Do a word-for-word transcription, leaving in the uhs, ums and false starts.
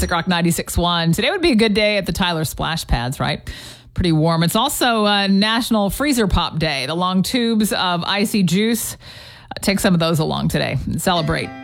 Classic Rock ninety-six point one. Today would be a good day at the Tyler Splash Pads, right? Pretty warm. It's also uh, National Freezer Pop Day. The long tubes of icy juice. Uh, take some of those along today and celebrate.